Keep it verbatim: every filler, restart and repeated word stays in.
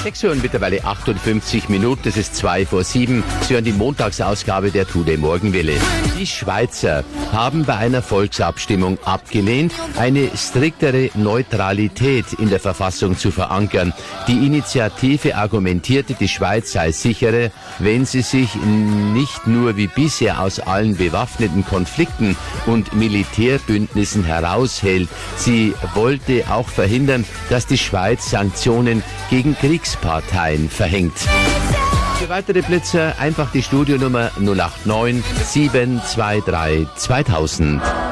sechs Uhr und mittlerweile achtundfünfzig Minuten, es ist zwei vor sieben. Sie hören die Montagsausgabe der Today Morgenwelle. Die Schweizer haben bei einer Volksabstimmung abgelehnt, eine striktere Neutralität in der Verfassung zu verankern. Die Initiative argumentierte, die Schweiz sei sicherer, wenn sie sich nicht nur wie bisher aus allen bewaffneten Konflikten und Militärbündnissen heraushält. Sie wollte auch verhindern, dass die Schweiz Sanktionen gegen Kriegsparteien verhängt. Für weitere Blitzer einfach die Studionummer null acht neun sieben zwei drei zweitausend.